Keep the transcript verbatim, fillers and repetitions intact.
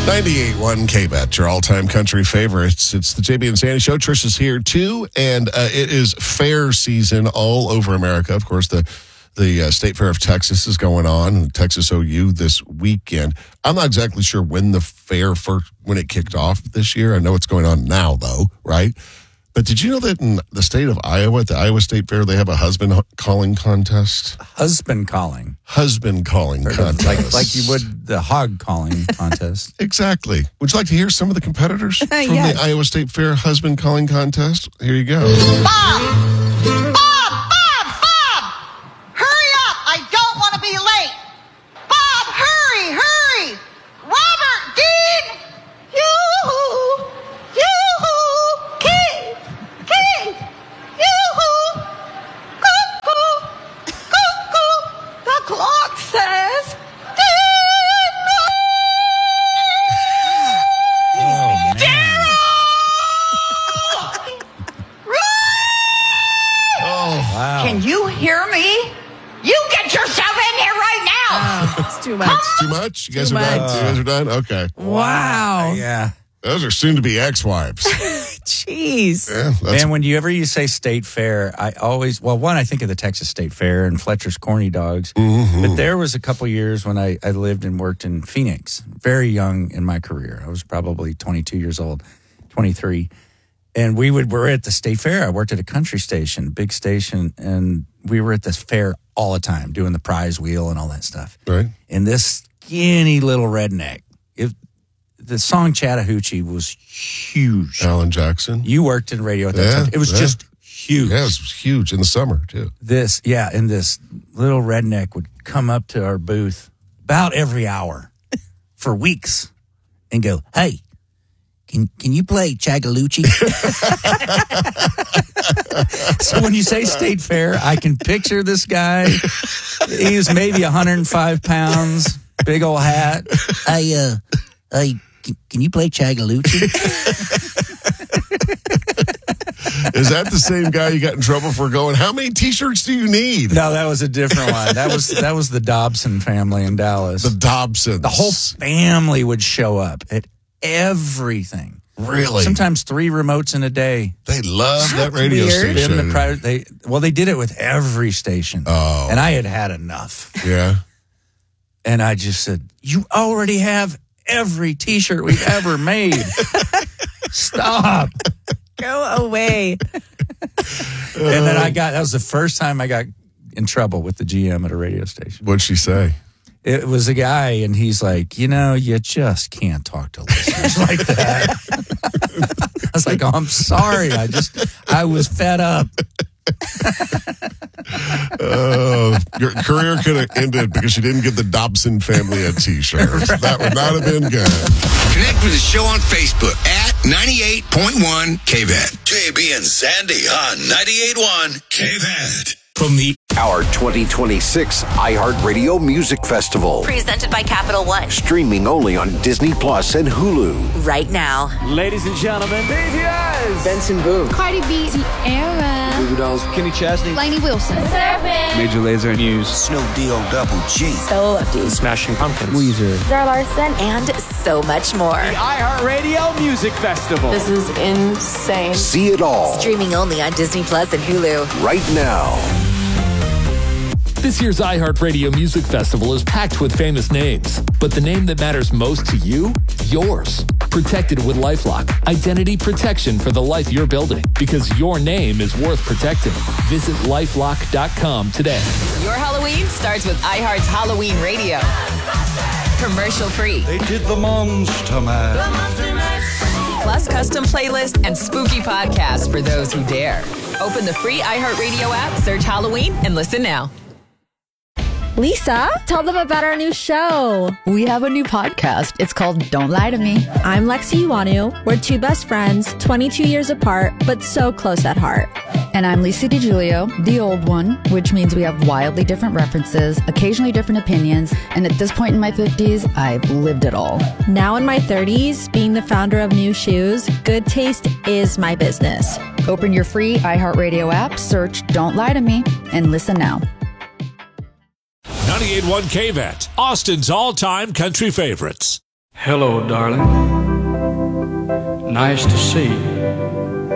ninety-eight point one K-Bet, your all-time country favorites. It's the J B and Sandy Show. Trish is here, too, and uh, it is fair season all over America. Of course, the the uh, State Fair of Texas is going on, Texas O U this weekend. I'm not exactly sure when the fair, first, when it kicked off this year. I know it's going on now, though, right? But did you know that in the state of Iowa, at the Iowa State Fair, they have a husband calling contest? Husband calling. Husband calling Sort contest. of like, like you would the hog calling contest. Exactly. Would you like to hear some of the competitors from Yes. the Iowa State Fair husband calling contest? Here you go. Bob! Bob! Bob! Bob! Hurry up! I don't want to be late! Bob, hurry! Hurry! Robert! Dean! Yoo-hoo! Yoo-hoo! Keith! Keith! Yoo-hoo! Cuckoo! Cuckoo! The clock says... Wow. Can you hear me? You get yourself in here right now! Oh, it's too much. Too much? You guys Too are done? much. You guys are done? Okay. Wow. Yeah. Those are soon-to-be ex-wives. Jeez. Yeah, that's Man, when you ever you say State Fair, I always, well, one, I think of the Texas State Fair and Fletcher's Corny Dogs. Mhm. But there was a couple years when I, I lived and worked in Phoenix, very young in my career. I was probably twenty-two years old, twenty-three. And we would were at the State Fair. I worked at a country station, big station, and we were at this fair all the time doing the prize wheel and all that stuff. right. And this skinny little redneck, it, the song Chattahoochee was huge. Alan Jackson. You worked in radio at that Yeah, time. It was yeah. just huge. Yeah, it was huge in the summer, too. This, yeah, and this little redneck would come up to our booth about every hour for weeks and go, "Hey, can can you play Chattahoochee?" So when you say State Fair, I can picture this guy. He was maybe one hundred five pounds, big old hat. I, uh, I, can, can you play Chattahoochee? Is that the same guy you got in trouble for going, how many T-shirts do you need? No, that was a different one. That was that was the Dobson family in Dallas. The Dobsons. The whole family would show up at everything. Really? Sometimes three remotes in a day. They love that radio weird. station. In the pri- they well, they did it with every station. Oh. And I had had enough. Yeah. And I just said, "You already have every T-shirt we've ever made. Stop." Go away. And then I got, that was the first time I got in trouble with the G M at a radio station. What'd she say? It was a guy, and he's like, "You know, you just can't talk to listeners like that." I was like, "Oh, I'm sorry. I just, I was fed up." Oh, your career could have ended because you didn't give the Dobson family a T-shirt. That would not have been good. Connect with the show on Facebook at ninety-eight point one K V E T. J B and Sandy on ninety-eight point one K V E T. From the Our twenty twenty-six iHeartRadio Music Festival. Presented by Capital One. Streaming only on Disney Plus and Hulu. Right now. Ladies and gentlemen, B T S, Benson Boone, Cardi B, Sierra, Goo Goo Dolls, Kenny Chesney, Lainey Wilson, Major Lazer, Muse, Snoop D-O Double G. Stella Lefty, Smashing Pumpkins, Weezer. Zara Larson, And so much more. The iHeartRadio Music Festival. This is insane. See it all Streaming only on Disney Plus and Hulu. right now. This year's iHeartRadio Music Festival is packed with famous names, but the name that matters most to you, yours. Protected with LifeLock, identity protection for the life you're building, because your name is worth protecting. Visit lifelock dot com today. Your Halloween starts with iHeart's Halloween Radio. Commercial free. They did the Monster Mash. Plus custom playlist and spooky podcasts for those who dare. Open the free iHeartRadio app, search Halloween, and listen now. Lisa, tell them about our new show. We have a new podcast. It's called Don't Lie to Me. I'm Lexi Uwanu. We're two best friends, twenty-two years apart, but so close at heart. And I'm Lisa DiGiulio, the old one, which means we have wildly different references, occasionally different opinions, and at this point in my fifties, I've lived it all. Now in my thirties, being the founder of New Shoes, good taste is my business. Open your free iHeartRadio app, search Don't Lie to Me, and listen now. ninety-eight point one K V E T, Austin's all-time country favorites. Hello, darling. Nice to see you.